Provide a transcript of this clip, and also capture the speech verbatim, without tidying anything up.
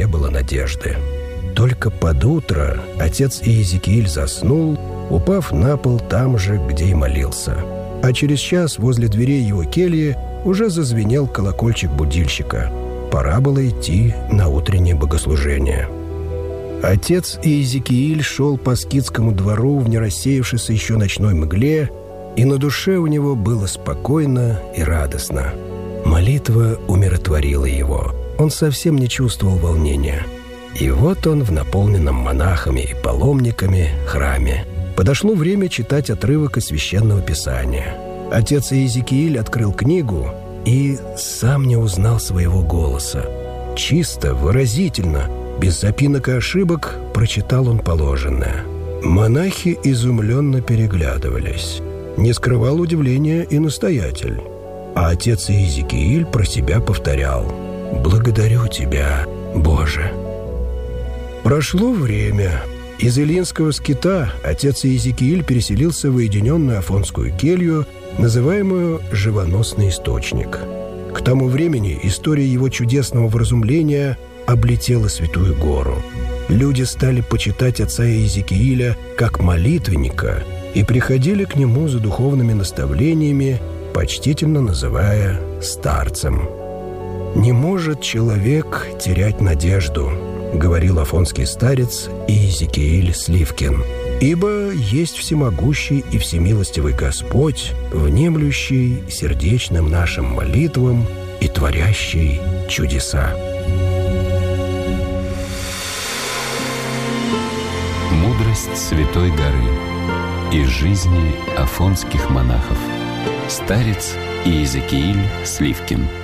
не было надежды. Только под утро отец Иезекииль заснул, упав на пол там же, где и молился. А через час возле дверей его кельи уже зазвенел колокольчик будильщика. Пора было идти на утреннее богослужение. Отец Иезекииль шел по скитскому двору в нерассеявшейся еще ночной мгле, и на душе у него было спокойно и радостно. Молитва умиротворила его. Он совсем не чувствовал волнения. И вот он в наполненном монахами и паломниками храме. Подошло время читать отрывок из Священного Писания. Отец Иезекииль открыл книгу и сам не узнал своего голоса. Чисто, выразительно, без запинок и ошибок прочитал он положенное. Монахи изумленно переглядывались. Не скрывал удивления и настоятель. А отец Иезекииль про себя повторял: «Благодарю тебя, Боже». Прошло время. Из Ильинского скита отец Иезекииль переселился в уединенную афонскую келью, называемую «Живоносный источник». К тому времени история его чудесного вразумления облетела Святую Гору. Люди стали почитать отца Иезекииля как молитвенника и приходили к нему за духовными наставлениями, почтительно называя старцем. «Не может человек терять надежду», — говорил афонский старец Иезекииль Сливкин, «ибо есть всемогущий и всемилостивый Господь, внемлющий сердечным нашим молитвам и творящий чудеса». Мудрость Святой Горы из жизни афонских монахов. Старец Иезекииль Сливкин.